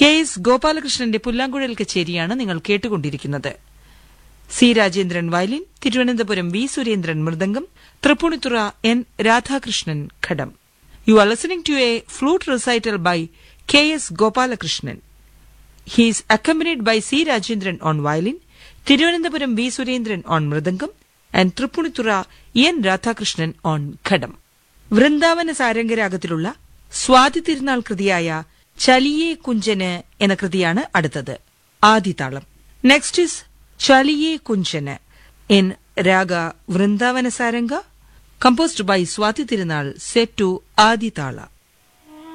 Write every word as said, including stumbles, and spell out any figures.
K S ഗോപാലകൃഷ്ണന്റെ പുല്ലാങ്കുഴൽ കച്ചേരിയാണ് നിങ്ങൾ കേട്ടുകൊണ്ടിരിക്കുന്നത്. C Rajendran violin, Thiruvananthapuram V Surendran mridangam, Tripunithura N Radhakrishnan ghatam. You are listening to A flute recital by K S Gopalakrishnan. He is accompanied by C. Rajendran on violin, Thiruvananthapuram V. Surendran on mridangam, and Trippunithura N. Radhakrishnan on ഘടം. വൃന്ദാവന സാരംഗരാഗത്തിലുള്ള സ്വാതി തിരുനാൾ കൃതിയായ ചലിയേ കുഞ്ചന് എന്ന കൃതിയാണ് അടുത്തത്. ആദിതാളം. Next is ചലിയേ Kunchan in raga Vrindavana സാരംഗ, composed by Swati Tirunal, set to Aditala.